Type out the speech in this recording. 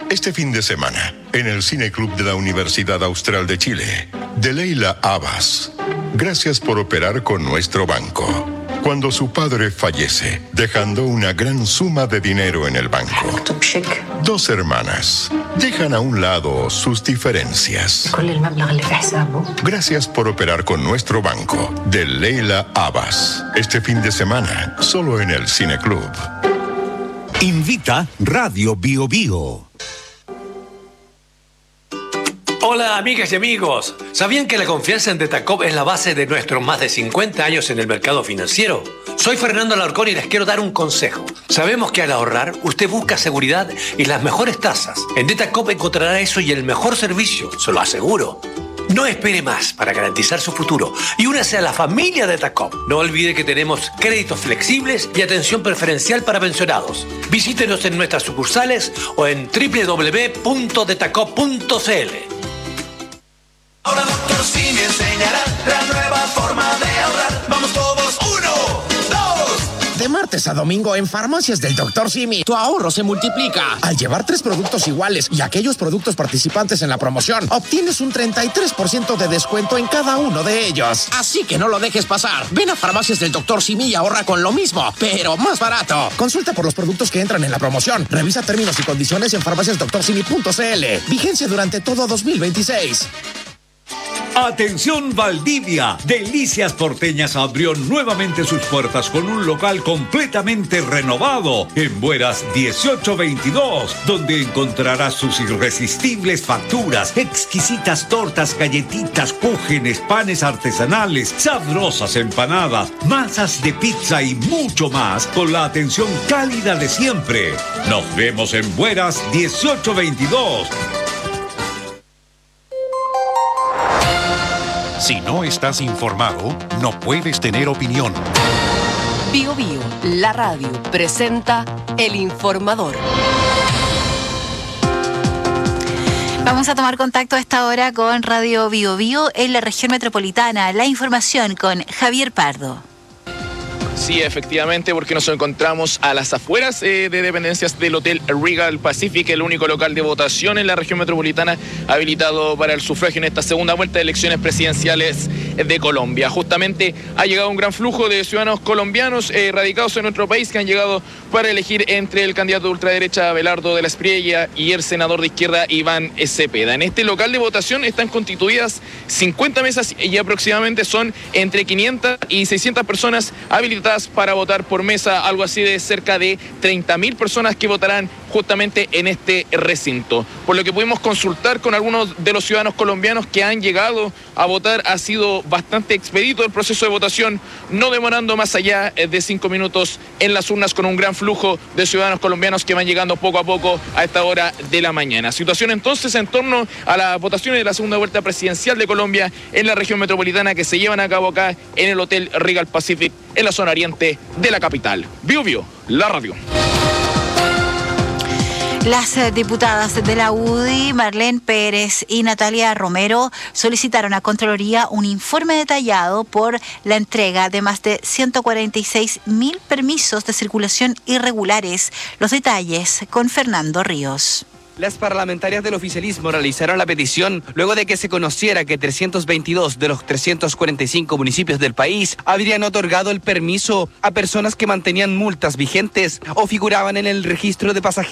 Este fin de semana, en el Cine Club de la Universidad Austral de Chile, de Leila Abbas. Gracias por operar con nuestro banco. Cuando su padre fallece, dejando una gran suma de dinero en el banco. Dos hermanas dejan a un lado sus diferencias. Gracias por operar con nuestro banco, de Leila Abbas. Este fin de semana, solo en el Cine Club. Invita Radio Bio Bio. Hola amigas y amigos, ¿sabían que la confianza en Detacop es la base de nuestros más de 50 años en el mercado financiero? Soy Fernando Alarcón y les quiero dar un consejo. Sabemos que al ahorrar, usted busca seguridad y las mejores tasas. En Detacop encontrará eso y el mejor servicio, se lo aseguro. No espere más para garantizar su futuro y únase a la familia Detacop. No olvide que tenemos créditos flexibles y atención preferencial para pensionados. Visítenos en nuestras sucursales o en www.detacop.cl. Ahora Dr. Simi enseñará la nueva forma de ahorrar. Vamos todos, 1, 2. De martes a domingo en Farmacias del Dr. Simi, tu ahorro se multiplica. Al llevar 3 productos iguales y aquellos productos participantes en la promoción, obtienes un 33% de descuento en cada uno de ellos. Así que no lo dejes pasar. Ven a Farmacias del Dr. Simi y ahorra con lo mismo, pero más barato. Consulta por los productos que entran en la promoción. Revisa términos y condiciones en farmaciasdoctorsimi.cl. Vigencia durante todo 2026. Atención Valdivia, Delicias Porteñas abrió nuevamente sus puertas con un local completamente renovado en Bueras 1822, donde encontrarás sus irresistibles facturas, exquisitas tortas, galletitas, cúgenes, panes artesanales, sabrosas empanadas, masas de pizza y mucho más con la atención cálida de siempre. Nos vemos en Bueras 1822. Si no estás informado, no puedes tener opinión. Bio Bio, la radio, presenta El Informador. Vamos a tomar contacto a esta hora con Radio Bio Bio en la región metropolitana. La información con Javier Pardo. Sí, efectivamente, porque nos encontramos a las afueras de dependencias del Hotel Regal Pacific, el único local de votación en la región metropolitana habilitado para el sufragio en esta segunda vuelta de elecciones presidenciales de Colombia. Justamente ha llegado un gran flujo de ciudadanos colombianos radicados en nuestro país que han llegado para elegir entre el candidato de ultraderecha Abelardo de la Espriella y el senador de izquierda Iván Cepeda. En este local de votación están constituidas 50 mesas y aproximadamente son entre 500 y 600 personas habilitadas para votar por mesa, algo así de cerca de 30.000 personas que votarán justamente en este recinto. Por lo que pudimos consultar con algunos de los ciudadanos colombianos que han llegado a votar, ha sido bastante expedito el proceso de votación, no demorando más allá de 5 minutos en las urnas, con un gran flujo de ciudadanos colombianos que van llegando poco a poco a esta hora de la mañana. Situación entonces en torno a las votaciones de la segunda vuelta presidencial de Colombia en la región metropolitana que se llevan a cabo acá en el Hotel Regal Pacific en la zona oriente de la capital. Bio Bio, la radio. Las diputadas de la UDI, Marlene Pérez y Natalia Romero, solicitaron a Contraloría un informe detallado por la entrega de más de 146.000 permisos de circulación irregulares. Los detalles con Fernando Ríos. Las parlamentarias del oficialismo realizaron la petición luego de que se conociera que 322 de los 345 municipios del país habrían otorgado el permiso a personas que mantenían multas vigentes o figuraban en el registro de pasajeros